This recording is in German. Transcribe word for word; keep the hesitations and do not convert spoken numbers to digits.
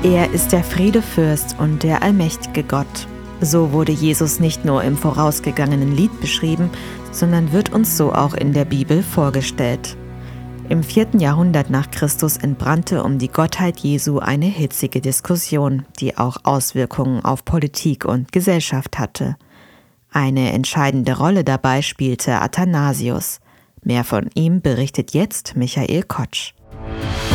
Er ist der Friedefürst und der allmächtige Gott. So wurde Jesus nicht nur im vorausgegangenen Lied beschrieben, sondern wird uns so auch in der Bibel vorgestellt. Im vierten Jahrhundert nach Christus entbrannte um die Gottheit Jesu eine hitzige Diskussion, die auch Auswirkungen auf Politik und Gesellschaft hatte. Eine entscheidende Rolle dabei spielte Athanasius. Mehr von ihm berichtet jetzt Michael Kotsch.